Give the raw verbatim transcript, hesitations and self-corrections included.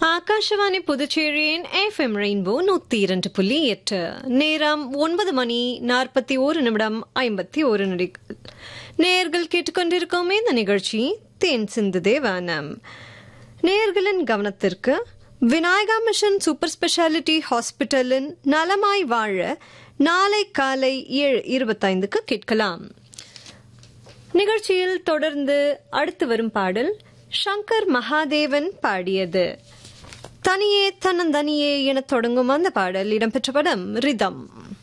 ஆகாஷவாணி புதுச்சேரியின் FM rainbow நூத்தி இரண்டு புள்ளி எட்டு. நேரம் ஒன்பது மணி நாற்பத்தி ஒரு நிமிடம் ஐம்பத்தி ஒரு நொடிகள். நேயர்கள் கேட்டுக்கொண்டிருக்கும் இந்த நிகழ்ச்சி தேன் சிந்து தேவானம். நேயர்களின் கவனத்திற்கு விநாயகா மிஷன் சூப்பர் ஸ்பெஷாலிட்டி ஹாஸ்பிட்டலின் நலமாய் வாழ நாளை காலை ஏழு இருபத்தைந்துக்கு கேட்கலாம். நிகழ்ச்சியில் தொடர்ந்து அடுத்து வரும் பாடல் சங்கர் மகாதேவன் பாடியது. தனியே தன்னந்தனியே என தொடங்கும் அந்த பாடல் இடம்பெற்ற படம் ரிதம்.